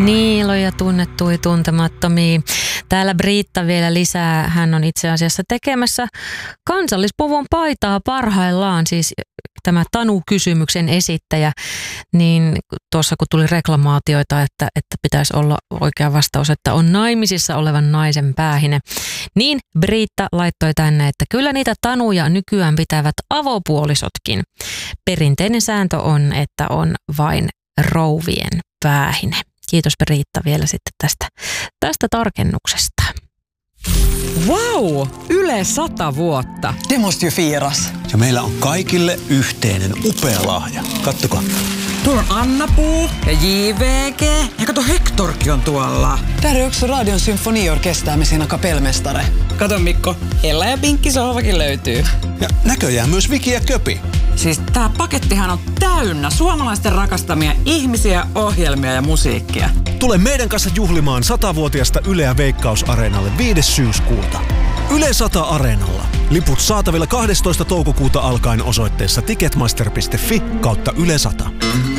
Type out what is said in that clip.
Niiloja tunnettuja tuntemattomia. Täällä Britta vielä lisää. Hän on itse asiassa tekemässä Kansallispuvun paitaa parhaillaan, siis tämä Tanu-kysymyksen esittäjä. Niin tuossa kun tuli reklamaatioita, että pitäisi olla oikea vastaus, että on naimisissa olevan naisen päähine, niin Britta laittoi tänne, että kyllä niitä tanuja nykyään pitävät avopuolisotkin. Perinteinen sääntö on, että on vain rouvien päähine. Kiitos Britta vielä sitten tästä tarkennuksesta. Vau! Yle 100 vuotta. Det måste ju firas. Ja meillä on kaikille yhteinen upea lahja. Kattokaa. Tuolla on Anna-Puu ja JVG. Ja kato, Hectorkin on tuolla. Där är också Radion symfoniorkester med sina kapellmästare. Kato Mikko, Ella ja Pinkki sohvakin löytyy. Ja näköjään myös Viki ja Köpi. Siis tää pakettihan on täynnä suomalaisten rakastamia ihmisiä, ohjelmia ja musiikkia. Tule meidän kanssa juhlimaan 100-vuotiasta Yleä Veikkaus-areenalle 5. syyskuuta. Yle 100 Areenalla. Liput saatavilla 12. toukokuuta alkaen osoitteessa ticketmaster.fi/Yle 100.